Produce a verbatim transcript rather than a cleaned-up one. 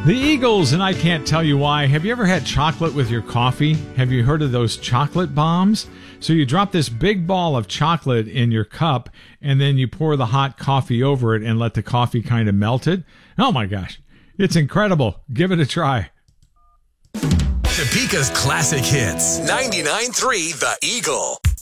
The Eagles, and I can't tell you why. Have you ever had chocolate with your coffee? Have you heard of those chocolate bombs? So you drop this big ball of chocolate in your cup, and then you pour the hot coffee over it and let the coffee kind of melt it. Oh my gosh, it's incredible. Give it a try. Topeka's classic hits. ninety-nine point three The Eagle.